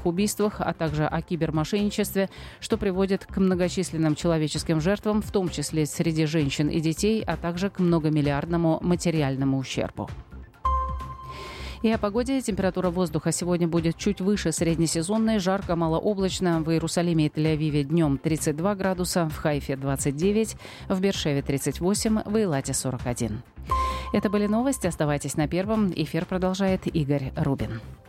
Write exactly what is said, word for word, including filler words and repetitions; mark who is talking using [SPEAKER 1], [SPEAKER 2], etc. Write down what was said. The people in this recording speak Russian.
[SPEAKER 1] убийствах, а также о кибермошенничестве, что приводит к многочисленным человеческим жертвам, в том числе среди женщин и детей, а также к многомиллиардному материальному ущербу. И о погоде. Температура воздуха сегодня будет чуть выше среднесезонной, жарко, малооблачно. В Иерусалиме и Тель-Авиве днем тридцать два градуса, в Хайфе двадцать девять, в Беэр-Шеве тридцать восемь, в Эйлате сорок один. Это были новости. Оставайтесь на Первом. Эфир продолжает Игорь Рубин.